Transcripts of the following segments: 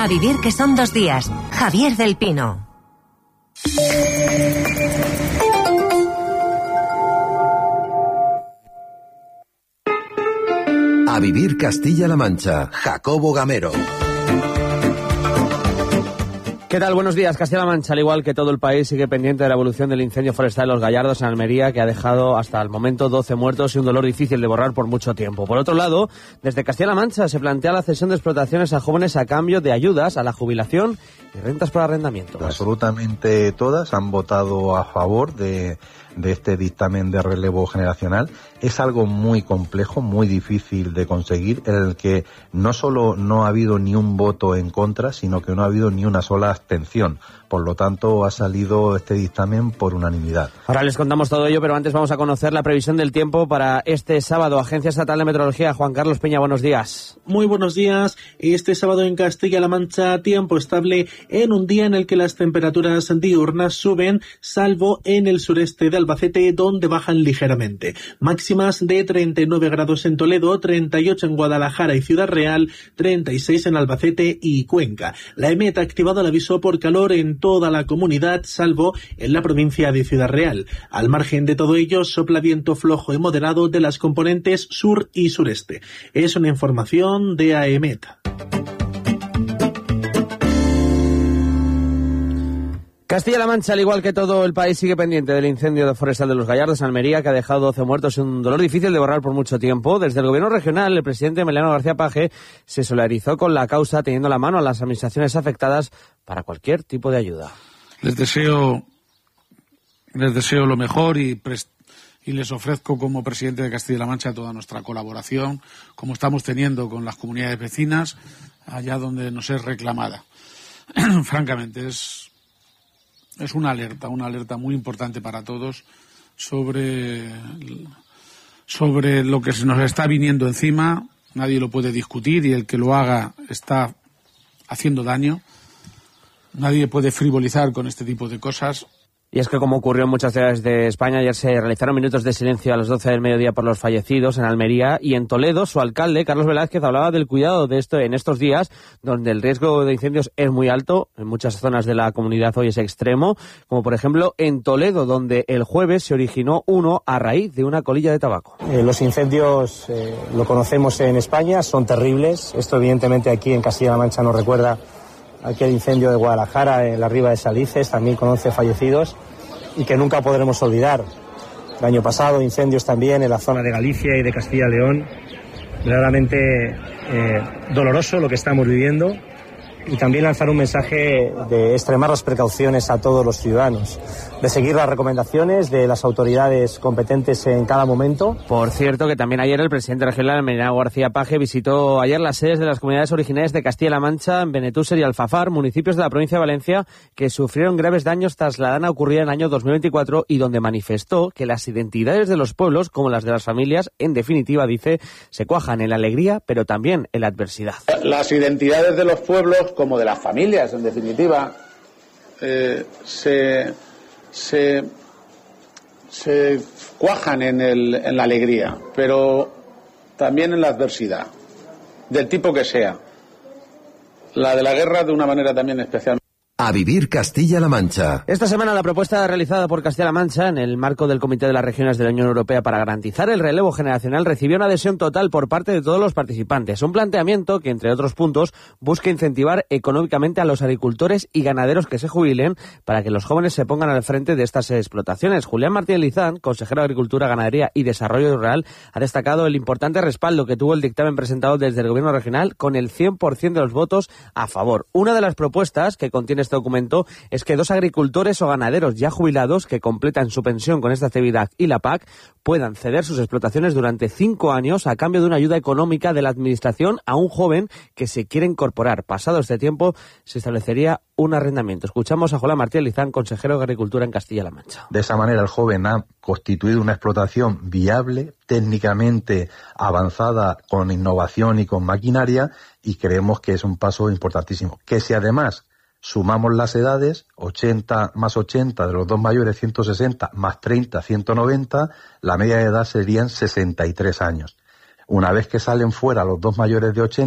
A vivir que son 2 días. Javier del Pino. A vivir Castilla-La Mancha. Jacobo Gamero. ¿Qué tal? Buenos días. Castilla-La Mancha, al igual que todo el país, sigue pendiente de la evolución del incendio forestal de Los Gallardos en Almería, que ha dejado hasta el momento 12 muertos y un dolor difícil de borrar por mucho tiempo. Por otro lado, desde Castilla-La Mancha se plantea la cesión de explotaciones a jóvenes a cambio de ayudas a la jubilación y rentas por arrendamiento. Absolutamente todas han votado a favor de este dictamen de relevo generacional. Es algo muy complejo, muy difícil de conseguir, en el que no solo no ha habido ni un voto en contra, sino que no ha habido ni una sola abstención. Por lo tanto, ha salido este dictamen por unanimidad. Ahora les contamos todo ello, pero antes vamos a conocer la previsión del tiempo para este sábado. Agencia Estatal de Meteorología, Juan Carlos Peña, buenos días. Muy buenos días. Este sábado en Castilla-La Mancha, tiempo estable en un día en el que las temperaturas diurnas suben, salvo en el sureste de Albacete, donde bajan ligeramente. Máximas de 39 grados en Toledo, 38 en Guadalajara y Ciudad Real, 36 en Albacete y Cuenca. La EMET ha activado el aviso por calor en toda la comunidad, salvo en la provincia de Ciudad Real. Al margen de todo ello, sopla viento flojo y moderado de las componentes sur y sureste. Es una información de AEMET. Castilla-La Mancha, al igual que todo el país, sigue pendiente del incendio forestal de Los Gallardos en Almería, que ha dejado 12 muertos y un dolor difícil de borrar por mucho tiempo. Desde el gobierno regional, el presidente Emiliano García Paje se solidarizó con la causa, teniendo la mano a las administraciones afectadas para cualquier tipo de ayuda. Les deseo lo mejor y les ofrezco como presidente de Castilla-La Mancha toda nuestra colaboración, como estamos teniendo con las comunidades vecinas, allá donde nos es reclamada. Francamente, es una alerta muy importante para todos sobre lo que se nos está viniendo encima. Nadie lo puede discutir y el que lo haga está haciendo daño. Nadie puede frivolizar con este tipo de cosas. Y es que, como ocurrió en muchas ciudades de España, ayer se realizaron minutos de silencio a las 12 del mediodía por los fallecidos en Almería, y en Toledo su alcalde, Carlos Velázquez, hablaba del cuidado de esto en estos días, donde el riesgo de incendios es muy alto. En muchas zonas de la comunidad hoy es extremo, como por ejemplo en Toledo, donde el jueves se originó uno a raíz de una colilla de tabaco. Los incendios lo conocemos en España, son terribles. Esto evidentemente aquí en Castilla-La Mancha nos recuerda aquel incendio de Guadalajara en la Riva de Salices, también con 11 fallecidos, y que nunca podremos olvidar. El año pasado incendios también en la zona de Galicia y de Castilla y León. Verdaderamente doloroso lo que estamos viviendo, y también lanzar un mensaje de extremar las precauciones a todos los ciudadanos, de seguir las recomendaciones de las autoridades competentes en cada momento. Por cierto, que también ayer el presidente regional, Emiliano García Paje, visitó ayer las sedes de las comunidades originarias de Castilla-La Mancha, en Benetúser y Alfafar, municipios de la provincia de Valencia que sufrieron graves daños tras la dana ocurrida en el año 2024, y donde manifestó que las identidades de los pueblos, como las de las familias, en definitiva, dice, se cuajan en la alegría, pero también en la adversidad. Las identidades de los pueblos, como de las familias, en definitiva, se cuajan en la alegría, pero también en la adversidad, del tipo que sea. La de la guerra, de una manera también especial. A vivir Castilla-La Mancha. Esta semana la propuesta realizada por Castilla-La Mancha en el marco del Comité de las Regiones de la Unión Europea para garantizar el relevo generacional recibió una adhesión total por parte de todos los participantes. Un planteamiento que, entre otros puntos, busca incentivar económicamente a los agricultores y ganaderos que se jubilen para que los jóvenes se pongan al frente de estas explotaciones. Julián Martínez Lizán, consejero de Agricultura, Ganadería y Desarrollo Rural, ha destacado el importante respaldo que tuvo el dictamen presentado desde el Gobierno regional, con el 100% de los votos a favor. Una de las propuestas que contiene este documento es que 2 agricultores o ganaderos ya jubilados que completan su pensión con esta actividad y la PAC puedan ceder sus explotaciones durante 5 años a cambio de una ayuda económica de la Administración a un joven que se quiere incorporar. Pasado este tiempo se establecería un arrendamiento. Escuchamos a Julián Martínez Lizán, consejero de Agricultura en Castilla-La Mancha. De esa manera el joven ha constituido una explotación viable, técnicamente avanzada, con innovación y con maquinaria, y creemos que es un paso importantísimo. Que si además sumamos las edades, 80 más 80 de los 2 mayores, 160, más 30, 190, la media de edad serían 63 años. Una vez que salen fuera los 2 mayores de 80,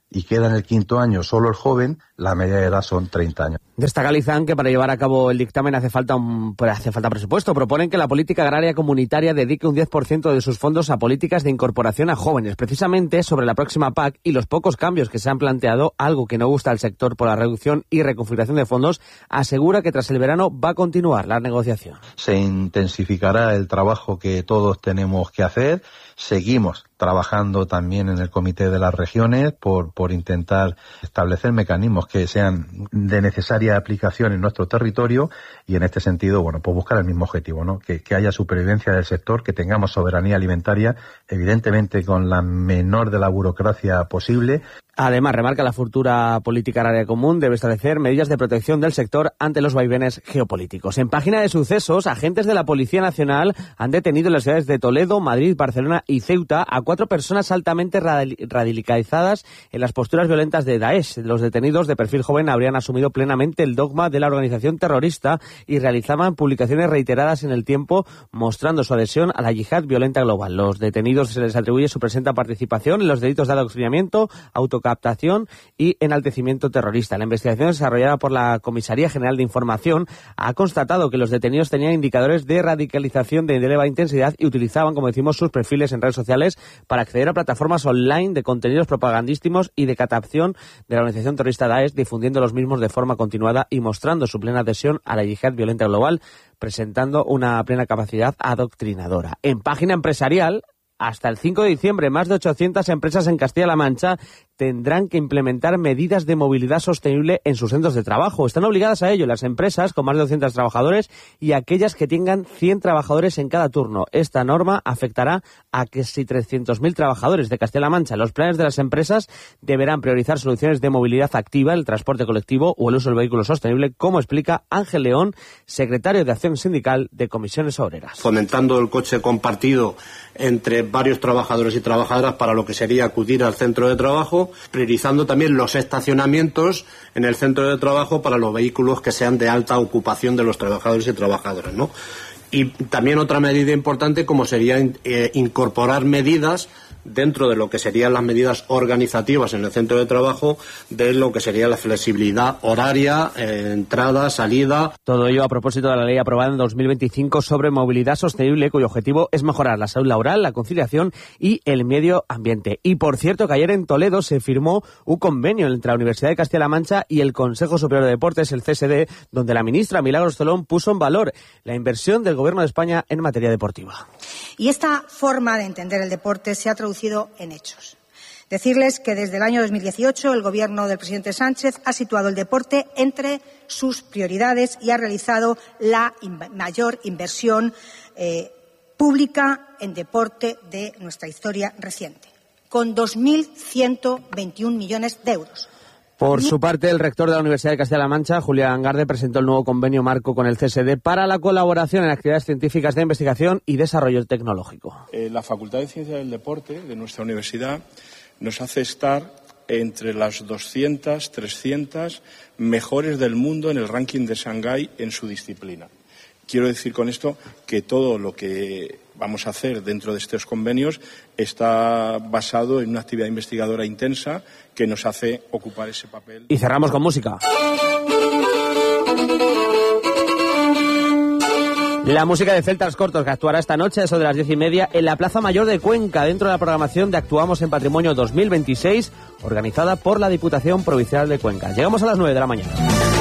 y queda en el 5º año solo el joven, la media de edad son 30 años. Destaca Lizán que para llevar a cabo el dictamen hace falta presupuesto. Proponen que la política agraria comunitaria dedique un 10% de sus fondos a políticas de incorporación a jóvenes. Precisamente sobre la próxima PAC y los pocos cambios que se han planteado, algo que no gusta al sector por la reducción y reconfiguración de fondos, asegura que tras el verano va a continuar la negociación. Se intensificará el trabajo que todos tenemos que hacer. Seguimos trabajando también en el Comité de las Regiones por intentar establecer mecanismos que sean de necesaria aplicación en nuestro territorio y en este sentido, bueno, pues buscar el mismo objetivo, ¿no? Que haya supervivencia del sector, que tengamos soberanía alimentaria, evidentemente con la menor de la burocracia posible. Además, remarca la futura política agraria común debe establecer medidas de protección del sector ante los vaivenes geopolíticos. En página de sucesos, agentes de la Policía Nacional han detenido en las ciudades de Toledo, Madrid, Barcelona y Ceuta a 4 personas altamente radicalizadas en las posturas violentas de Daesh. Los detenidos de perfil joven habrían asumido plenamente el dogma de la organización terrorista y realizaban publicaciones reiteradas en el tiempo mostrando su adhesión a la yihad violenta global. Los detenidos se les atribuye su presunta participación en los delitos de adoctrinamiento, autocaptación y enaltecimiento terrorista. La investigación desarrollada por la Comisaría General de Información ha constatado que los detenidos tenían indicadores de radicalización de elevada intensidad y utilizaban, como decimos, sus perfiles en redes sociales para acceder a plataformas online de contenidos propagandísticos y de captación de la organización terrorista Daesh, difundiendo los mismos de forma continuada y mostrando su plena adhesión a la yihad violenta global, presentando una plena capacidad adoctrinadora. En página empresarial, hasta el 5 de diciembre, más de 800 empresas en Castilla-La Mancha tendrán que implementar medidas de movilidad sostenible en sus centros de trabajo. Están obligadas a ello las empresas con más de 200 trabajadores y aquellas que tengan 100 trabajadores en cada turno. Esta norma afectará a casi 300.000 trabajadores de Castilla-La Mancha. Los planes de las empresas deberán priorizar soluciones de movilidad activa, el transporte colectivo o el uso del vehículo sostenible, como explica Ángel León, secretario de Acción Sindical de Comisiones Obreras. Fomentando el coche compartido entre varios trabajadores y trabajadoras para lo que sería acudir al centro de trabajo, priorizando también los estacionamientos en el centro de trabajo para los vehículos que sean de alta ocupación de los trabajadores y trabajadoras, ¿no? Y también otra medida importante como sería incorporar medidas dentro de lo que serían las medidas organizativas en el centro de trabajo, de lo que sería la flexibilidad horaria, entrada, salida. Todo ello a propósito de la ley aprobada en 2025 sobre movilidad sostenible, cuyo objetivo es mejorar la salud laboral, la conciliación y el medio ambiente. Y por cierto que ayer en Toledo se firmó un convenio entre la Universidad de Castilla-La Mancha y el Consejo Superior de Deportes, el CSD, donde la ministra Milagros Tolón puso en valor la inversión del Gobierno de España en materia deportiva. Y esta forma de entender el deporte se ha traducido en hechos. Decirles que desde el año 2018 el Gobierno del presidente Sánchez ha situado el deporte entre sus prioridades y ha realizado la mayor inversión pública en deporte de nuestra historia reciente, con 2.121 millones de euros. Por su parte, el rector de la Universidad de Castilla-La Mancha, Julián Garde, presentó el nuevo convenio marco con el CSD para la colaboración en actividades científicas de investigación y desarrollo tecnológico. La Facultad de Ciencias del Deporte de nuestra universidad nos hace estar entre las 200, 300 mejores del mundo en el ranking de Shanghái en su disciplina. Quiero decir con esto que todo lo que vamos a hacer dentro de estos convenios está basado en una actividad investigadora intensa que nos hace ocupar ese papel. Y cerramos con música. La música de Celtas Cortos, que actuará esta noche, eso de las 10:30, en la Plaza Mayor de Cuenca, dentro de la programación de Actuamos en Patrimonio 2026, organizada por la Diputación Provincial de Cuenca. Llegamos a las 9 de la mañana.